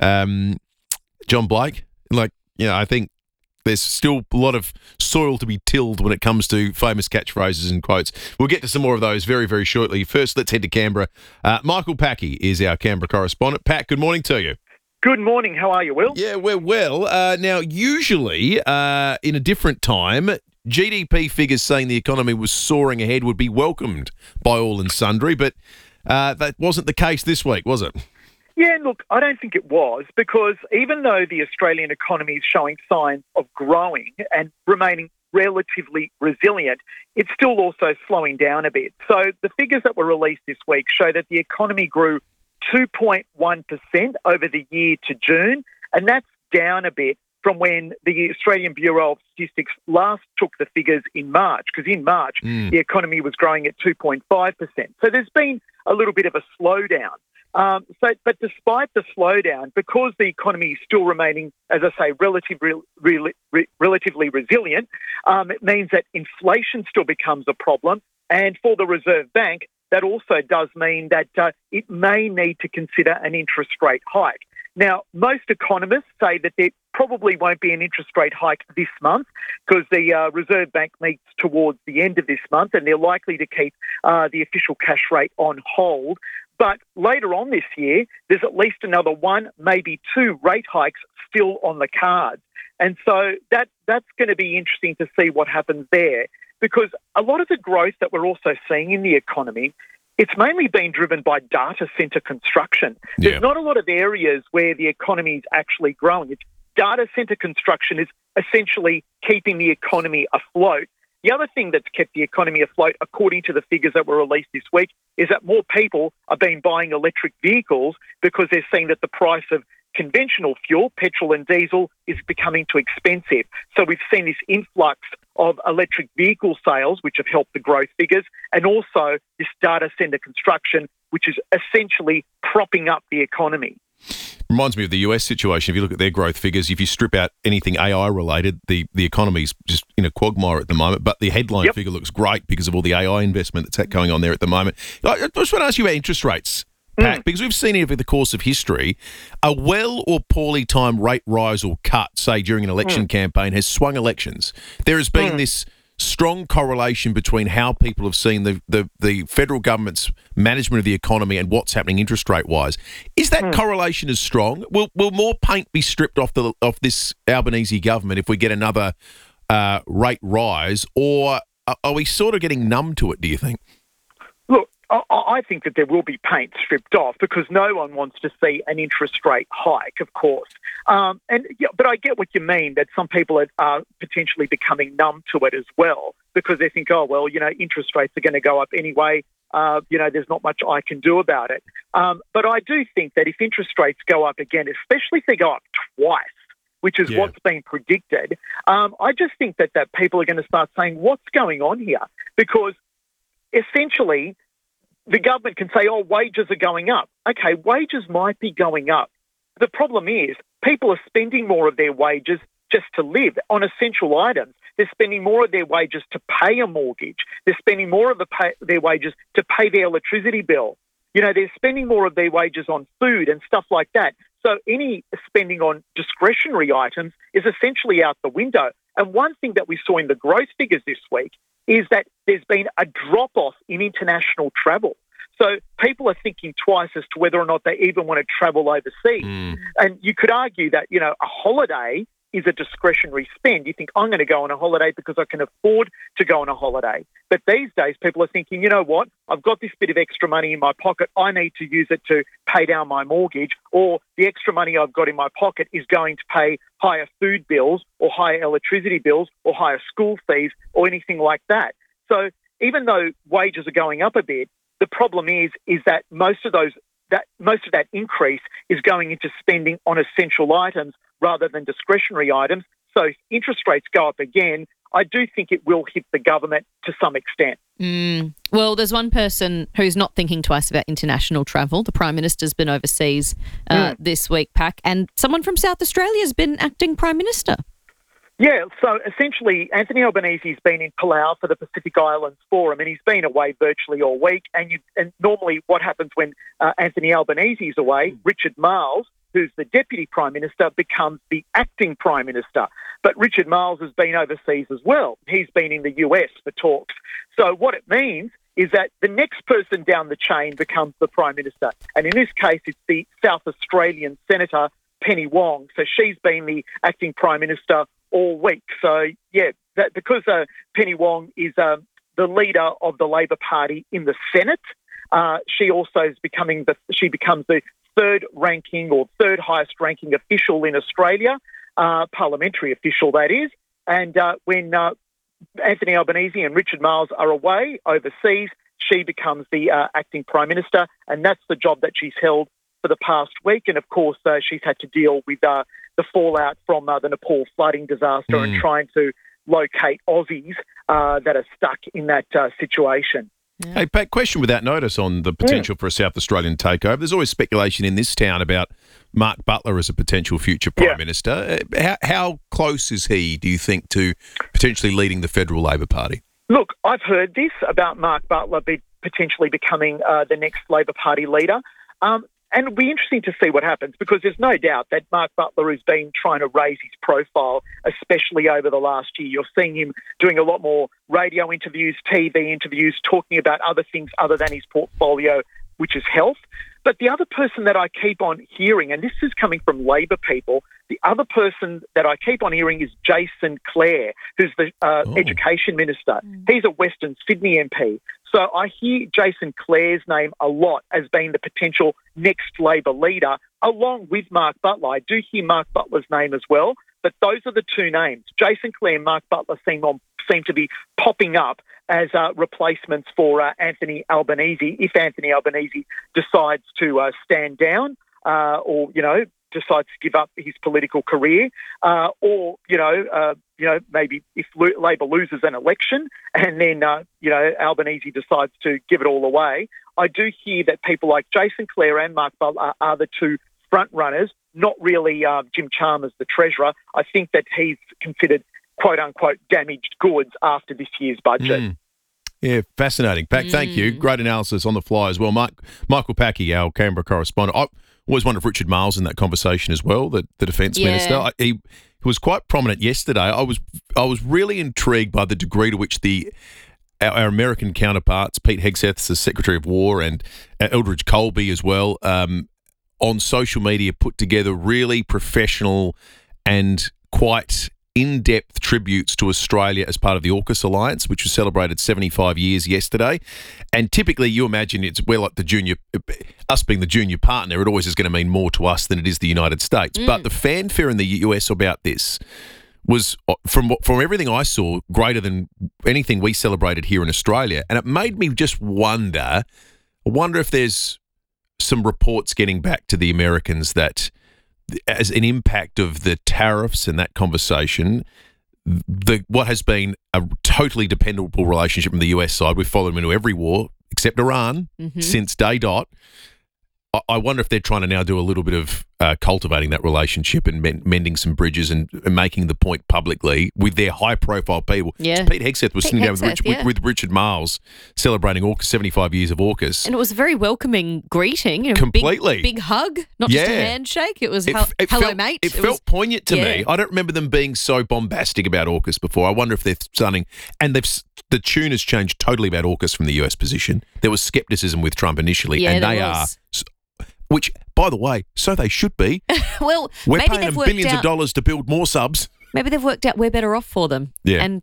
John Blake, I think there's still a lot of soil to be tilled when it comes to famous catchphrases and quotes. We'll get to some more of those very, very shortly. First, let's head to Canberra. Michael Packey is our Canberra correspondent. Pat, good morning to you. Good morning. How are you, Will? Yeah, we're well. Now, usually in a different time, GDP figures saying the economy was soaring ahead would be welcomed by all and sundry, but that wasn't the case this week, was it? Yeah, look, I don't think it was, because even though the Australian economy is showing signs of growing and remaining relatively resilient, it's still also slowing down a bit. So the figures that were released this week show that the economy grew 2.1% over the year to June, and that's down a bit from when the Australian Bureau of Statistics last took the figures in March, because in March the economy was growing at 2.5%. So there's been a little bit of a slowdown. But despite the slowdown, because the economy is still remaining, as I say, relatively resilient, it means that inflation still becomes a problem. And for the Reserve Bank, that also does mean that it may need to consider an interest rate hike. Now, most economists say that there probably won't be an interest rate hike this month, because the Reserve Bank meets towards the end of this month, and they're likely to keep the official cash rate on hold. But later on this year, there's at least another 1, maybe 2 rate hikes still on the cards. And so that's going to be interesting to see what happens there, because a lot of the growth that we're also seeing in the economy, it's mainly been driven by data centre construction. There's not a lot of areas where the economy is actually growing. Data centre construction is essentially keeping the economy afloat. The other thing that's kept the economy afloat, according to the figures that were released this week, is that more people are buying electric vehicles because they're seeing that the price of conventional fuel, petrol and diesel, is becoming too expensive. So we've seen this influx of electric vehicle sales, which have helped the growth figures, and also this data centre construction, which is essentially propping up the economy. Reminds me of the US situation. If you look at their growth figures, if you strip out anything AI related, the economy's just in a quagmire at the moment. But the headline figure looks great because of all the AI investment that's going on there at the moment. I just want to ask you about interest rates, Pat, because we've seen over the course of history, a well or poorly timed rate rise or cut, say during an election campaign, has swung elections. There has been this strong correlation between how people have seen the federal government's management of the economy and what's happening interest rate wise. Is that correlation as strong? Will more paint be stripped off this Albanese government if we get another rate rise, or are we sort of getting numb to it, do you think? Look, I think that there will be paint stripped off, because no one wants to see an interest rate hike, of course. But I get what you mean, that some people are potentially becoming numb to it as well, because they think, interest rates are going to go up anyway. There's not much I can do about it. But I do think that if interest rates go up again, especially if they go up twice, which is what's been predicted, I just think that people are going to start saying, what's going on here? Because essentially, the government can say, wages are going up. Okay, wages might be going up. The problem is people are spending more of their wages just to live on essential items. They're spending more of their wages to pay a mortgage. They're spending more of their wages to pay their electricity bill. They're spending more of their wages on food and stuff like that. So any spending on discretionary items is essentially out the window. And one thing that we saw in the growth figures this week is that there's been a drop-off in international travel. So people are thinking twice as to whether or not they even want to travel overseas. And you could argue that, a holiday is a discretionary spend. You think, I'm going to go on a holiday because I can afford to go on a holiday. But these days, people are thinking, you know what, I've got this bit of extra money in my pocket. I need to use it to pay down my mortgage, or the extra money I've got in my pocket is going to pay higher food bills or higher electricity bills or higher school fees or anything like that. So even though wages are going up a bit, the problem is that most of those that most of that increase is going into spending on essential items rather than discretionary items. So if interest rates go up again, I do think it will hit the government to some extent. Well, there's one person who's not thinking twice about international travel. The Prime Minister's been overseas this week, Pac, and someone from South Australia has been acting Prime Minister. Yeah, so essentially Anthony Albanese's been in Palau for the Pacific Islands Forum, and he's been away virtually all week. And normally what happens when Anthony Albanese's away, Richard Marles, who's the Deputy Prime Minister, becomes the acting Prime Minister. But Richard Marles has been overseas as well. He's been in the US for talks. So what it means is that the next person down the chain becomes the Prime Minister. And in this case, it's the South Australian Senator, Penny Wong. So she's been the acting Prime Minister all week. So, yeah, because Penny Wong is the leader of the Labor Party in the Senate, she also is becomes the third highest ranking official in Australia, parliamentary official that is. And when Anthony Albanese and Richard Marles are away overseas, she becomes the acting Prime Minister, and that's the job that she's held for the past week. And of course, she's had to deal with the fallout from the Nepal flooding disaster and trying to locate Aussies that are stuck in that situation. Yeah. Hey, Pat, question without notice on the potential for a South Australian takeover. There's always speculation in this town about Mark Butler as a potential future Prime Minister. How close is he, do you think, to potentially leading the Federal Labor Party? Look, I've heard this about Mark Butler potentially becoming the next Labor Party leader. And it'll be interesting to see what happens, because there's no doubt that Mark Butler has been trying to raise his profile, especially over the last year. You're seeing him doing a lot more radio interviews, TV interviews, talking about other things other than his portfolio, which is health. But the other person that I keep on hearing, and this is coming from Labor people, the other person that I keep on hearing is Jason Clare, who's the Education Minister. He's a Western Sydney MP. So I hear Jason Clare's name a lot as being the potential next Labor leader, along with Mark Butler. I do hear Mark Butler's name as well, but those are the two names. Jason Clare and Mark Butler seem to be popping up as replacements for Anthony Albanese, if Anthony Albanese decides to stand down or, decides to give up his political career, or maybe if Labor loses an election and then Albanese decides to give it all away. I do hear that people like Jason Clare and Mark Butler are the two front runners, not really Jim Chalmers, the Treasurer. I think that he's considered quote unquote damaged goods after this year's budget. Yeah, fascinating. Pac, thank you. Great analysis on the fly as well. Michael Packy, our Canberra correspondent. I always wondered if Richard Marles in that conversation as well, the Defence Minister. He was quite prominent yesterday. I was really intrigued by the degree to which our American counterparts, Pete Hegseth, the Secretary of War, and Eldridge Colby as well, on social media put together really professional and quite in-depth tributes to Australia as part of the AUKUS alliance, which was celebrated 75 years yesterday. And typically, you imagine we're like us being the junior partner, it always is going to mean more to us than it is the United States. But the fanfare in the US about this was, from everything I saw, greater than anything we celebrated here in Australia. And it made me just wonder if there's some reports getting back to the Americans that, as an impact of the tariffs and that conversation, what has been a totally dependable relationship from the US side, we've followed them into every war except Iran since day dot. I wonder if they're trying to now do a little bit of cultivating that relationship and mending some bridges and making the point publicly with their high-profile people. Yeah. Pete Hegseth was sitting down with Richard Marles celebrating AUKUS, 75 years of AUKUS. And it was a very welcoming greeting. Completely. Big hug, not just a handshake. It was hello, mate. It felt poignant to me. I don't remember them being so bombastic about AUKUS before. I wonder if they're starting... And the tune has changed totally about AUKUS from the US position. There was scepticism with Trump initially, and they are... Which, by the way, so they should be. Well, we're paying them billions of dollars to build more subs. Maybe they've worked out we're better off for them. Yeah. And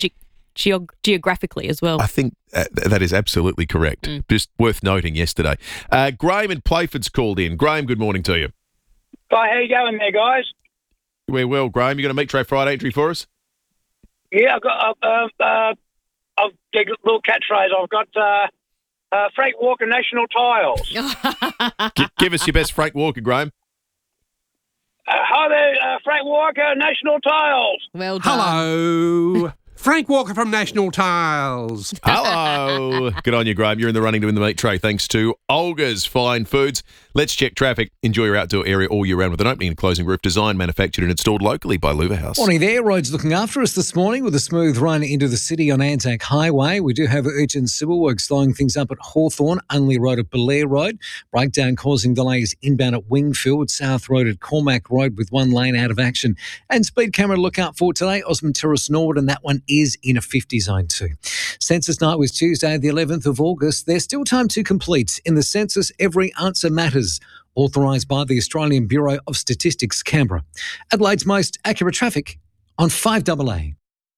geographically as well. I think that is absolutely correct. Just worth noting yesterday. Graham in Playford's called in. Graham, good morning to you. Hi, how you going there, guys? We're well, Graham. You got a Meat Tray Friday entry for us? Yeah, I've got a little catchphrase. I've got... Frank Walker National Tiles. Give us your best Frank Walker, Graham. Hi there, Frank Walker National Tiles. Well done. Hello. Frank Walker from National Tiles. Hello. Good on you, Graham. You're in the running to win the meat tray thanks to Olga's Fine Foods. Let's check traffic. Enjoy your outdoor area all year round with an opening and closing roof designed, manufactured and installed locally by Louver House. Morning there. Roads looking after us this morning with a smooth run into the city on Anzac Highway. We do have urgent civil work slowing things up at Hawthorn, Unley Road at Belair Road. Breakdown causing delays inbound at Wingfield, South Road at Cormac Road with one lane out of action. And speed camera to look out for today, Osmond Terrace Norwood, and that one is in a 50 zone too. Census night was Tuesday, the 11th of August. There's still time to complete. In the census, every answer matters. Authorised by the Australian Bureau of Statistics, Canberra. Adelaide's most accurate traffic on 5AA.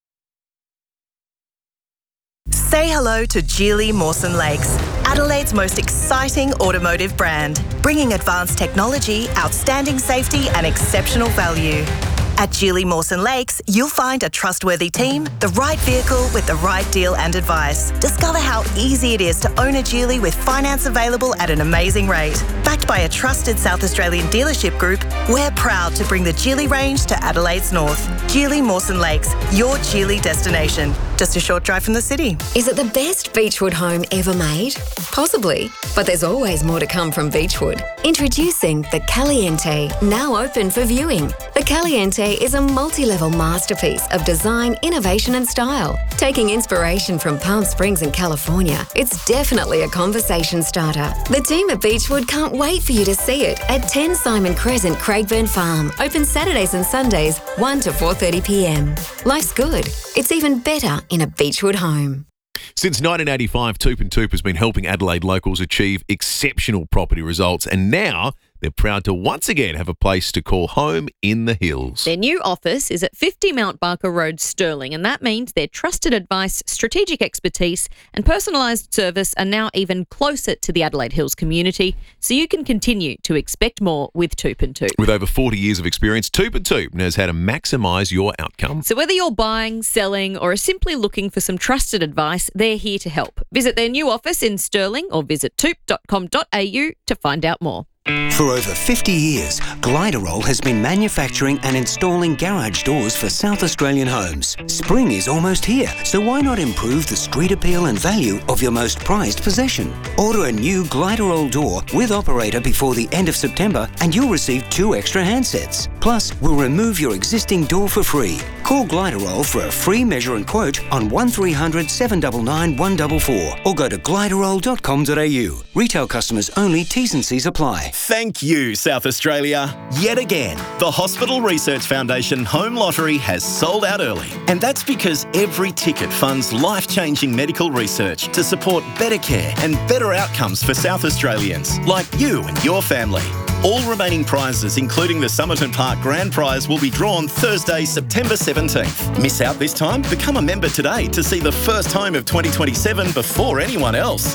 Say hello to Geely Mawson Lakes, Adelaide's most exciting automotive brand, bringing advanced technology, outstanding safety and exceptional value. At Geely Mawson Lakes, you'll find a trustworthy team, the right vehicle with the right deal and advice. Discover how easy it is to own a Geely with finance available at an amazing rate. Backed by a trusted South Australian dealership group, we're proud to bring the Geely range to Adelaide's north. Geely Mawson Lakes, your Geely destination. Just a short drive from the city. Is it the best Beechwood home ever made? Possibly, but there's always more to come from Beechwood. Introducing the Caliente, now open for viewing. The Caliente is a multi-level masterpiece of design, innovation and style. Taking inspiration from Palm Springs in California, it's definitely a conversation starter. The team at Beechwood can't wait for you to see it at 10 Simon Crescent, Craigburn Farm. Open Saturdays and Sundays, 1 to 4:30 p.m. Life's good. It's even better in a Beechwood home. Since 1985, Toop and Toop has been helping Adelaide locals achieve exceptional property results, and now they're proud to once again have a place to call home in the hills. Their new office is at 50 Mount Barker Road, Stirling, and that means their trusted advice, strategic expertise and personalised service are now even closer to the Adelaide Hills community, so you can continue to expect more with Toop and Toop. With over 40 years of experience, Toop and Toop knows how to maximise your outcome. So whether you're buying, selling or are simply looking for some trusted advice, they're here to help. Visit their new office in Stirling or visit toop.com.au to find out more. For over 50 years, Gliderol has been manufacturing and installing garage doors for South Australian homes. Spring is almost here, so why not improve the street appeal and value of your most prized possession? Order a new Gliderol door with operator before the end of September and you'll receive 2 extra handsets. Plus, we'll remove your existing door for free. Call Gliderol for a free measure and quote on 1300 799 144 or go to gliderol.com.au. Retail customers only, T's and C's apply. Thank you, South Australia. Yet again, the Hospital Research Foundation Home Lottery has sold out early. And that's because every ticket funds life-changing medical research to support better care and better outcomes for South Australians, like you and your family. All remaining prizes, including the Somerton Park Grand Prize, will be drawn Thursday, September 17th. Miss out this time? Become a member today to see the first home of 2027 before anyone else.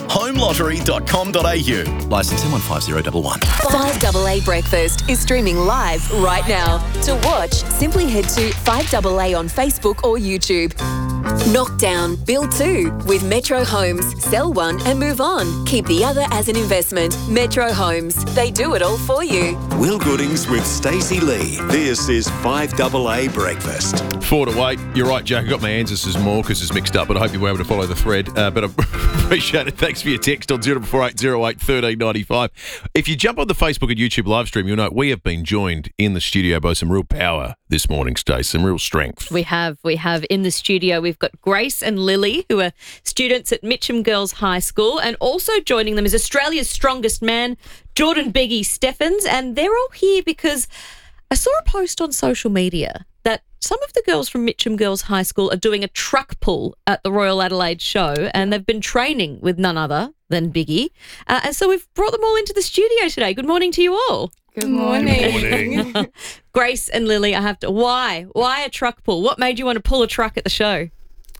homelottery.com.au. Licence M15011. 5AA Breakfast is streaming live right now. To watch, simply head to 5AA on Facebook or YouTube. Knockdown, build 2 with Metro Homes. Sell one and move on. Keep the other as an investment. Metro Homes. They do it all for you. Will Goodings with Stacey Lee. This is 5AA Breakfast. 4 to 8. You're right, Jack. I got my ancestors more because it's mixed up, but I hope you were able to follow the thread. But I appreciate it. Thanks for your text on 0448 08 1395. If you jump on the Facebook and YouTube live stream, you'll know we have been joined in the studio by some real power this morning, Stace, some real strength. We have in the studio, we've got Grace and Lily, who are students at Mitcham Girls High School, and also joining them is Australia's strongest man, Jordan Biggie Steffens, and they're all here because I saw a post on social media that some of the girls from Mitcham Girls High School are doing a truck pull at the Royal Adelaide show, and they've been training with none other than Biggie. And so we've brought them all into the studio today. Good morning to you all. Good morning. Grace and Lily, I have to. Why a truck pull? What made you want to pull a truck at the show?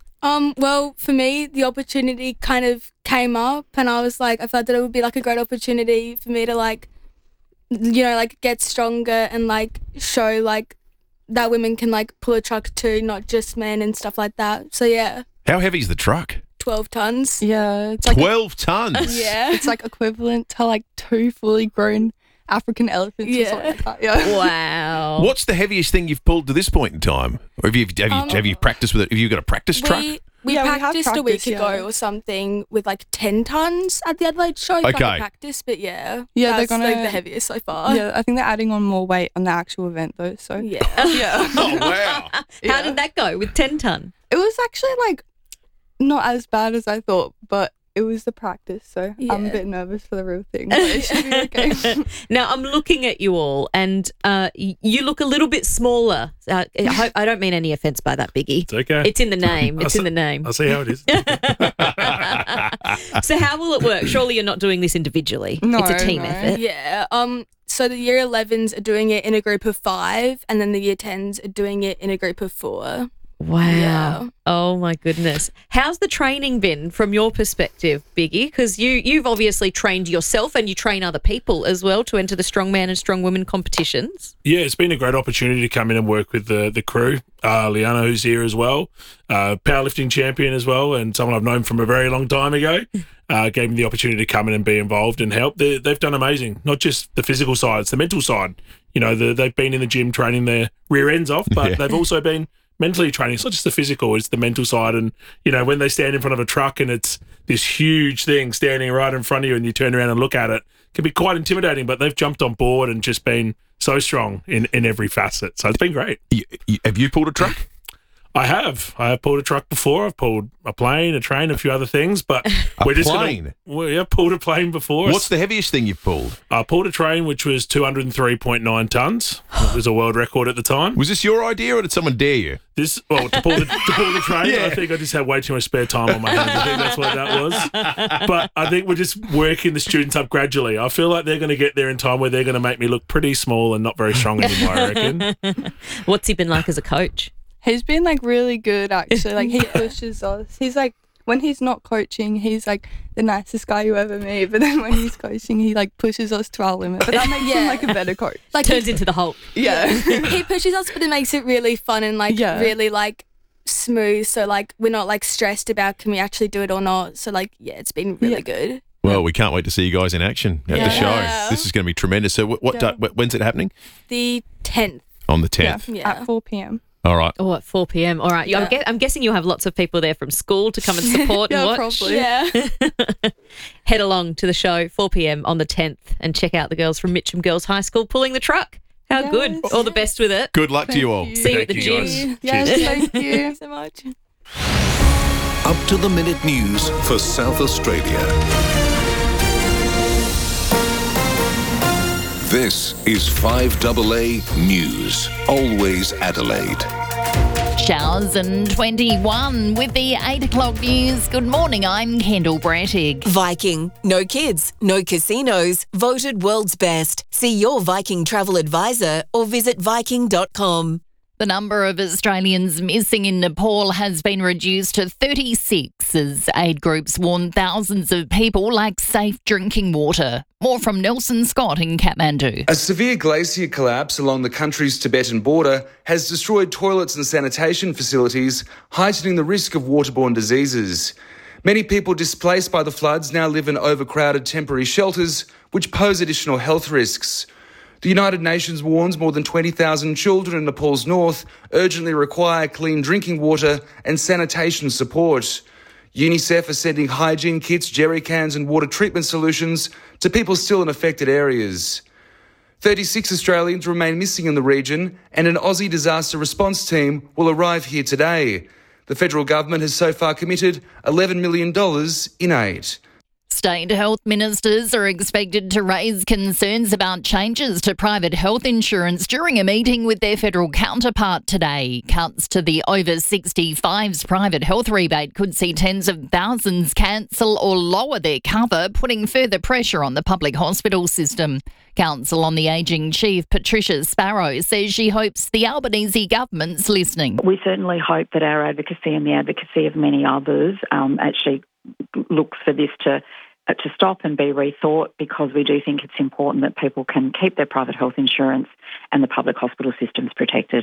Well, for me, the opportunity kind of came up, and I was like, I felt that it would be like a great opportunity for me to get stronger and show that women can pull a truck too, not just men and stuff like that. So yeah. How heavy is the truck? 12 tons. Yeah. It's like 12 tons? Yeah. It's like equivalent to like 2 fully grown African elephants or something like that. Yeah. Wow. What's the heaviest thing you've pulled to this point in time? Or have you practiced with it? Have you got a practice truck? We have practiced a week practice, ago or something with like 10 tons at the Adelaide show. Okay. Practice, but yeah, Yeah, that's they're gonna like the heaviest so far. Yeah, I think they're adding on more weight on the actual event though. So yeah. Yeah. Oh, wow. How did that go with 10 ton? It was actually like not as bad as I thought, but it was the practice, so I'm a bit nervous for the real thing. But it should be okay. Now, I'm looking at you all, and you look a little bit smaller. I don't mean any offence by that, Biggie. It's okay. It's in the name. It's in the name. I'll see how it is. So how will it work? Surely you're not doing this individually. No, it's a team effort. Yeah. So the year 11s are doing it in a group of 5, and then the year 10s are doing it in a group of 4. Wow. Yeah. Oh, my goodness. How's the training been from your perspective, Biggie? Because you've obviously trained yourself and you train other people as well to enter the strongman and strongwoman competitions. Yeah, it's been a great opportunity to come in and work with the crew. Liana, who's here as well, powerlifting champion as well, and someone I've known from a very long time ago, gave me the opportunity to come in and be involved and help. They've done amazing, not just the physical side, it's the mental side. You know, they've been in the gym training their rear ends off, but they've also been mentally training. It's not just the physical, it's the mental side. And, you know, when they stand in front of a truck and it's this huge thing standing right in front of you and you turn around and look at it, it can be quite intimidating, but they've jumped on board and just been so strong in every facet. So it's been great. Have you pulled a truck? I have pulled a truck before. I've pulled a plane, a train, a few other things, but we're just plane? Pulled a plane before. What's the heaviest thing you've pulled? I pulled a train, which was 203.9 tons. It was a world record at the time. Was this your idea or did someone dare you? To pull the train, I think I just had way too much spare time on my hands. I think that's what that was. But I think we're just working the students up gradually. I feel like they're going to get there in time where they're going to make me look pretty small and not very strong anymore, I reckon. What's he been like as a coach? He's been like really good actually. Like he pushes us. He's like, when he's not coaching, he's like the nicest guy you ever meet. But then when he's coaching, he like pushes us to our limit. But that makes him like a better coach. Like turns into the Hulk. Yeah. He pushes us, but it makes it really fun and like really like smooth. So like we're not like stressed about can we actually do it or not. So like it's been really good. Well, we can't wait to see you guys in action at the show. This is going to be tremendous. So when's it happening? The 10th. On the 10th. Yeah. At 4 p.m. All right. Oh, at 4 p.m. All right. Yeah. I'm guessing you'll have lots of people there from school to come and support and watch. Probably. Yeah. Head along to the show 4 p.m. on the 10th and check out the girls from Mitcham Girls High School pulling the truck. How good. All the best with it. Good luck to you all. See you at the gym. Guys. Yes, Cheers. thank you. Thanks so much. Up to the minute news for South Australia. This is 5AA News. Always Adelaide. Showers and 21 with the 8 o'clock news. Good morning, I'm Kendall Brattig. Viking. No kids, no casinos. Voted world's best. See your Viking travel advisor or visit Viking.com. The number of Australians missing in Nepal has been reduced to 36 as aid groups warn thousands of people lack safe drinking water. More from Nelson Scott in Kathmandu. A severe glacier collapse along the country's Tibetan border has destroyed toilets and sanitation facilities, heightening the risk of waterborne diseases. Many people displaced by the floods now live in overcrowded temporary shelters, which pose additional health risks. The United Nations warns more than 20,000 children in Nepal's north urgently require clean drinking water and sanitation support. UNICEF is sending hygiene kits, jerry cans and water treatment solutions to people still in affected areas. 36 Australians remain missing in the region and an Aussie disaster response team will arrive here today. The federal government has so far committed $11 million in aid. State health ministers are expected to raise concerns about changes to private health insurance during a meeting with their federal counterpart today. Cuts to the over 65's private health rebate could see tens of thousands cancel or lower their cover, putting further pressure on the public hospital system. Council on the Ageing Chief Patricia Sparrow says she hopes the Albanese government's listening. We certainly hope that our advocacy and the advocacy of many others actually looks for this to stop and be rethought, because we do think it's important that people can keep their private health insurance and the public hospital systems protected.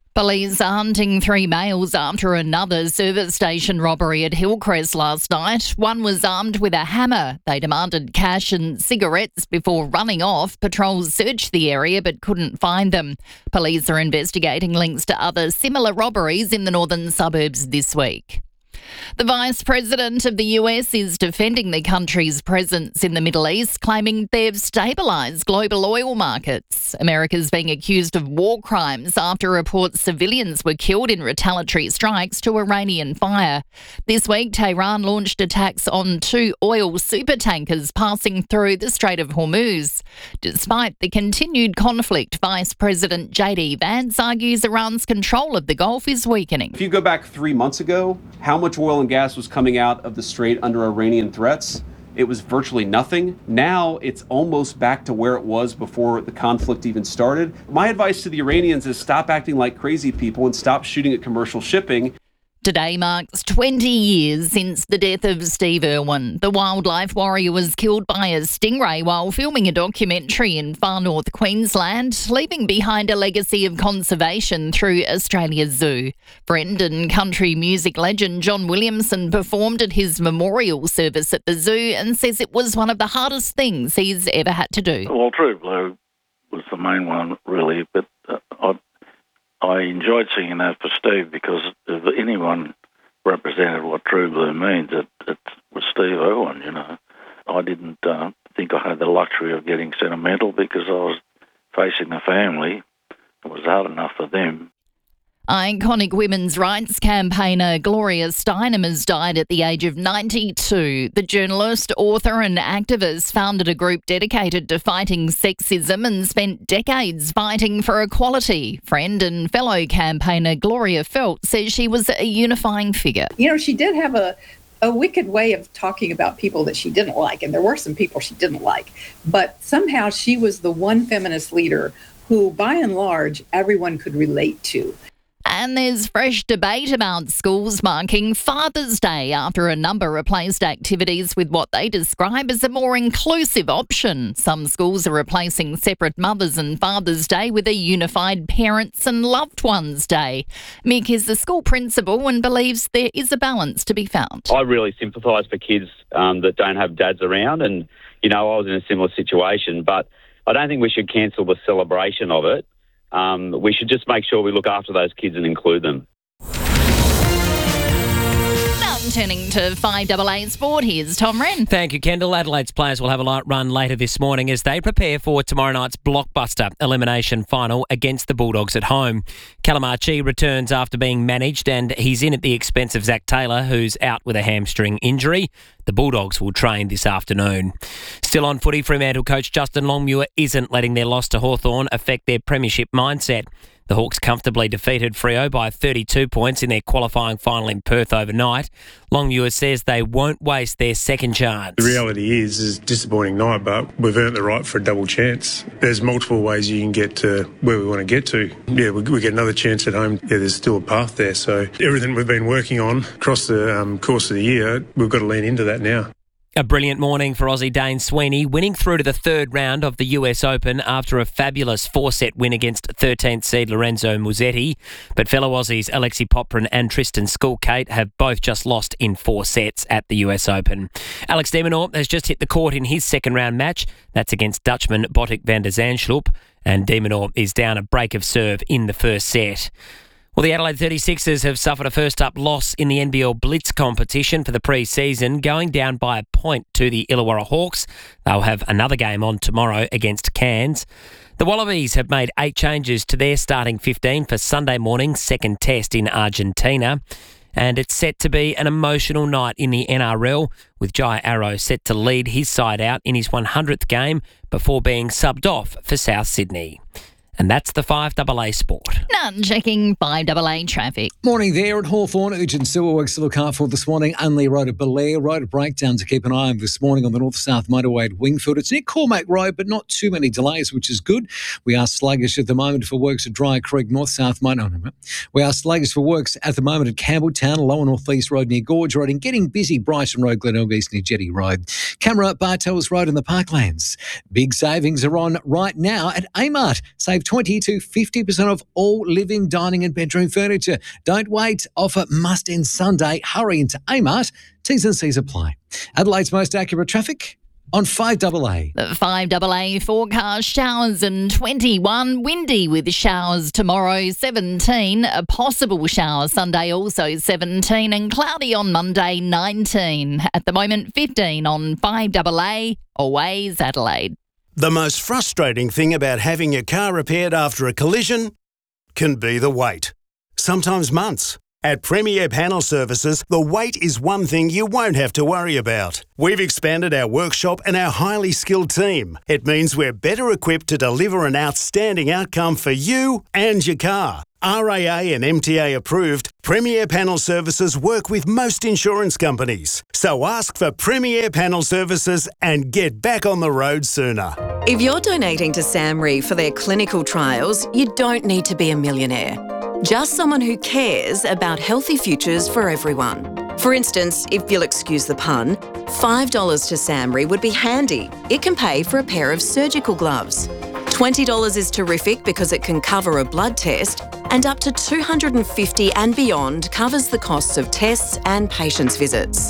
Police are hunting 3 males after another service station robbery at Hillcrest last night. One was armed with a hammer. They demanded cash and cigarettes before running off. Patrols searched the area but couldn't find them. Police are investigating links to other similar robberies in the northern suburbs this week. The Vice President of the US is defending the country's presence in the Middle East, claiming they've stabilised global oil markets. America's being accused of war crimes after reports civilians were killed in retaliatory strikes to Iranian fire. This week, Tehran launched attacks on 2 oil supertankers passing through the Strait of Hormuz. Despite the continued conflict, Vice President JD Vance argues Iran's control of the Gulf is weakening. If you go back 3 months ago, how much oil and gas was coming out of the strait under Iranian threats? It was virtually nothing. Now it's almost back to where it was before the conflict even started. My advice to the Iranians is stop acting like crazy people and stop shooting at commercial shipping. Today marks 20 years since the death of Steve Irwin. The wildlife warrior was killed by a stingray while filming a documentary in far north Queensland, leaving behind a legacy of conservation through Australia's zoo. Friend and country music legend John Williamson performed at his memorial service at the zoo and says it was one of the hardest things he's ever had to do. Well, True Blue was the main one, really, but I enjoyed singing that for Steve because if anyone represented what True Blue means, it was Steve Irwin, you know. I didn't think I had the luxury of getting sentimental because I was facing a family. It was hard enough for them. Iconic women's rights campaigner Gloria Steinem has died at the age of 92. The journalist, author and activist founded a group dedicated to fighting sexism and spent decades fighting for equality. Friend and fellow campaigner Gloria Felt says she was a unifying figure. You know, she did have a wicked way of talking about people that she didn't like, and there were some people she didn't like. But somehow she was the one feminist leader who, by and large, everyone could relate to. And there's fresh debate about schools marking Father's Day after a number replaced activities with what they describe as a more inclusive option. Some schools are replacing separate Mother's and Father's Day with a unified Parents and Loved Ones Day. Mick is the school principal and believes there is a balance to be found. I really sympathise for kids that don't have dads around, and, you know, I was in a similar situation, but I don't think we should cancel the celebration of it. We should just make sure we look after those kids and include them. Turning to 5AA Sport, here's Tom Wren. Thank you, Kendall. Adelaide's players will have a light run later this morning as they prepare for tomorrow night's blockbuster elimination final against the Bulldogs at home. Callum Archie returns after being managed and he's in at the expense of Zach Taylor, who's out with a hamstring injury. The Bulldogs will train this afternoon. Still on footy, Fremantle coach Justin Longmuir isn't letting their loss to Hawthorn affect their premiership mindset. The Hawks comfortably defeated Freo by 32 points in their qualifying final in Perth overnight. Longmuir says they won't waste their second chance. The reality is it's a disappointing night, but we've earned the right for a double chance. There's multiple ways you can get to where we want to get to. Yeah, we get another chance at home. Yeah, there's still a path there. So everything we've been working on across the course of the year, we've got to lean into that now. A brilliant morning for Aussie Dane Sweeney, winning through to the third round of the US Open after a fabulous 4-set win against 13th seed Lorenzo Musetti. But fellow Aussies Alexei Poprin and Tristan Skulkate have both just lost in 4 sets at the US Open. Alex de Minaur has just hit the court in his second round match. That's against Dutchman Botic van der Zandschulp. And de Minaur is down a break of serve in the first set. Well, the Adelaide 36ers have suffered a first-up loss in the NBL Blitz competition for the pre-season, going down by a point to the Illawarra Hawks. They'll have another game on tomorrow against Cairns. The Wallabies have made 8 changes to their starting 15 for Sunday morning's second test in Argentina. And it's set to be an emotional night in the NRL, with Jai Arrow set to lead his side out in his 100th game before being subbed off for South Sydney. And that's the 5AA Sport. None checking 5AA traffic. Morning there at Hawthorn. Urgent sewer works to look out for this morning. Unley Road at Belair. Road breakdown to keep an eye on this morning on the north-south motorway at Wingfield. It's near Cormac Road, but not too many delays, which is good. We are sluggish at the moment for works at Dry Creek, north-south motorway. We are sluggish for works at the moment at Campbelltown, Lower North East Road near Gorge Road, and getting busy Brighton Road, Glenelg East near Jetty Road. Camera at Bartels Road in the Parklands. Big savings are on right now at Amart. Save 20 to 50% off all living, dining and bedroom furniture. Don't wait. Offer must end Sunday. Hurry into Amart. T's and C's apply. Adelaide's most accurate traffic on 5AA. The 5AA forecast, showers and 21. Windy with showers tomorrow, 17. A possible shower Sunday, also 17. And cloudy on Monday, 19. At the moment, 15 on 5AA. Always Adelaide. The most frustrating thing about having your car repaired after a collision can be the wait. Sometimes months. At Premier Panel Services, the wait is one thing you won't have to worry about. We've expanded our workshop and our highly skilled team. It means we're better equipped to deliver an outstanding outcome for you and your car. RAA and MTA approved, Premier Panel Services work with most insurance companies. So ask for Premier Panel Services and get back on the road sooner. If you're donating to SAMRI for their clinical trials, you don't need to be a millionaire. Just someone who cares about healthy futures for everyone. For instance, if you'll excuse the pun, $5 to SAMRI would be handy. It can pay for a pair of surgical gloves. $20 is terrific because it can cover a blood test, and up to $250 and beyond covers the costs of tests and patients' visits.